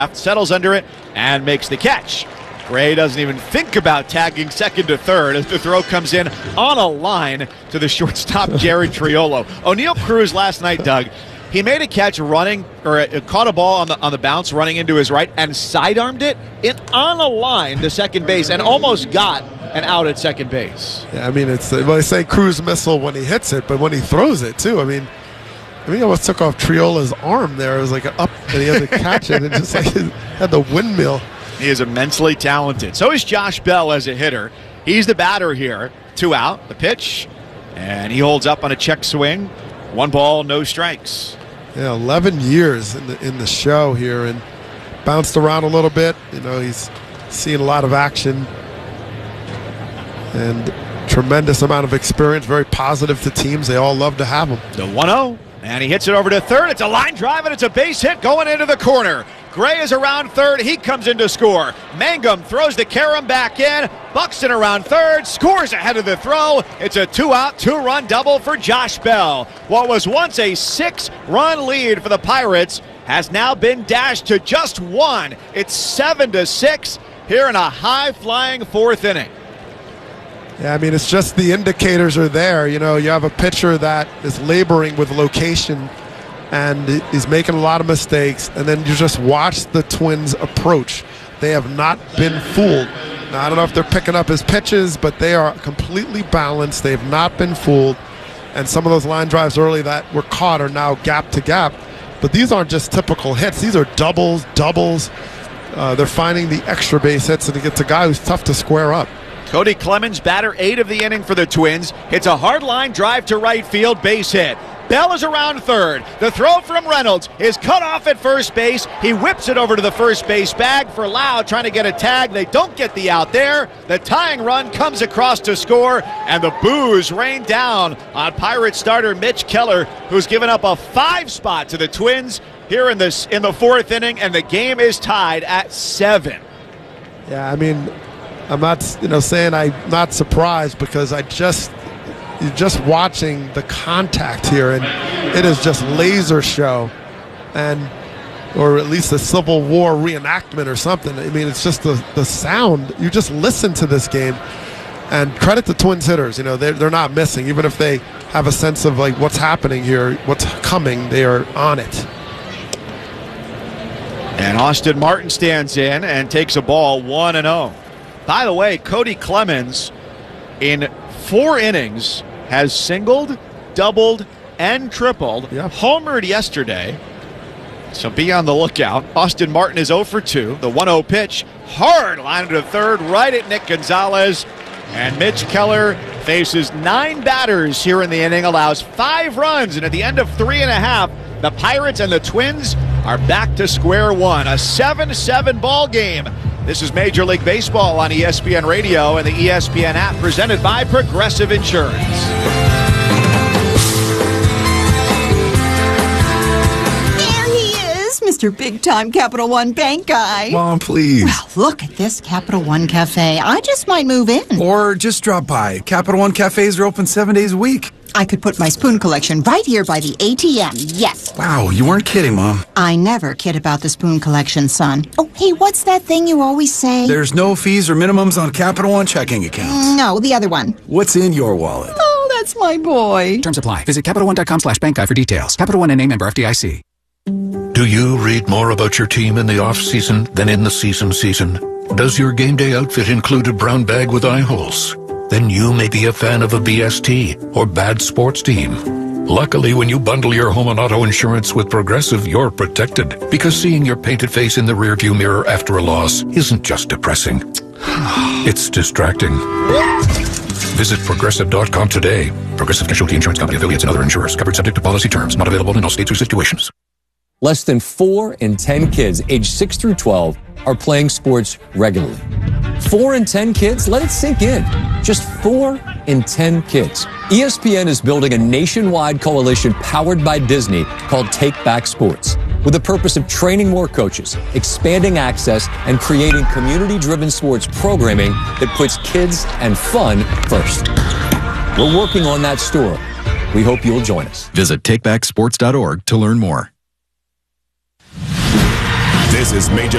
settles under it and makes the catch. Gray doesn't even think about tagging second to third as the throw comes in on a line to the shortstop, Jared Triolo. O'Neal Cruz last night, Doug, he made a catch running, or caught a ball on the bounce running into his right and sidearmed it on a line to second base and almost got an out at second base. Yeah, I mean, they say cruise missile when he hits it, but when he throws it too, I mean, he almost took off Triola's arm there. It was like up, and he had to catch it and just like had the windmill. He is immensely talented. So is Josh Bell as a hitter. He's the batter here. 2 out, the pitch, and he holds up on a check swing. 1 ball, no strikes. Yeah, 11 years in the show here, and bounced around a little bit. He's seen a lot of action and tremendous amount of experience. Very positive to teams. They all love to have him. The 1-0, and he hits it over to third. It's a line drive, and it's a base hit going into the corner. Gray is around third. He comes in to score. Mangum throws the carom back in. Buxton around third. Scores ahead of the throw. It's a 2-out, 2-run double for Josh Bell. What was once a 6-run lead for the Pirates has now been dashed to just 1. It's 7-6 here in a high-flying 4th inning. Yeah, I mean, it's just the indicators are there. You have a pitcher that is laboring with location and he's making a lot of mistakes, and then you just watch the Twins approach. They have not been fooled. Now, I don't know if they're picking up his pitches, but they are completely balanced. They've not been fooled, and some of those line drives early that were caught are now gap to gap. But these aren't just typical hits. These are doubles. They're finding the extra base hits, and it's a guy who's tough to square up. Cody Clemens, batter 8 of the inning for the Twins. Hits a hard line drive to right field, base hit. Bell is around third. The throw from Reynolds is cut off at first base. He whips it over to the first base bag for Lau, trying to get a tag. They don't get the out there. The tying run comes across to score, and the boos rain down on Pirates starter Mitch Keller, who's given up a 5 spot to the Twins here in the 4th inning, and the game is tied at 7. Yeah, I mean, I'm not saying I'm not surprised, because you're just watching the contact here, and it is just laser show, or at least a Civil War reenactment or something. I mean, it's just the sound. You just listen to this game, and credit the Twins hitters. They're not missing, even if they have a sense of like what's happening here, what's coming. They are on it. And Austin Martin stands in and takes a ball 1-0. By the way, Cody Clemens in 4 innings has singled, doubled, and tripled. Yep. Homered yesterday, so be on the lookout. Austin Martin is 0 for 2. The 1-0 pitch, hard line to third, right at Nick Gonzalez. And Mitch Keller faces 9 batters here in the inning, allows 5 runs, and at the end of 3.5, the Pirates and the Twins are back to square one. A 7-7 ball game. This is Major League Baseball on ESPN Radio and the ESPN app, presented by Progressive Insurance. There he is, Mr. Big Time Capital One Bank guy. Mom, please. Well, look at this Capital One Cafe. I just might move in. Or just drop by. Capital One cafes are open 7 days a week. I could put my spoon collection right here by the ATM, yes. Wow, you weren't kidding, Mom. I never kid about the spoon collection, son. Oh, hey, what's that thing you always say? There's no fees or minimums on Capital One checking accounts. No, the other one. What's in your wallet? Oh, that's my boy. Terms apply. Visit CapitalOne.com/bank guide for details. Capital One and a member FDIC. Do you read more about your team in the off-season than in the season? Does your game day outfit include a brown bag with eye holes? Then you may be a fan of a BST or bad sports team. Luckily, when you bundle your home and auto insurance with Progressive, you're protected. Because seeing your painted face in the rearview mirror after a loss isn't just depressing. It's distracting. Visit Progressive.com today. Progressive Casualty Insurance Company, affiliates, and other insurers. Covered subject to policy terms. Not available in all states or situations. Less than 4 in 10 kids aged 6 through 12 are playing sports regularly. 4 in 10 kids? Let it sink in. Just 4 in 10 kids. ESPN is building a nationwide coalition powered by Disney called Take Back Sports, with the purpose of training more coaches, expanding access, and creating community-driven sports programming that puts kids and fun first. We're working on that story. We hope you'll join us. Visit takebacksports.org to learn more. This is Major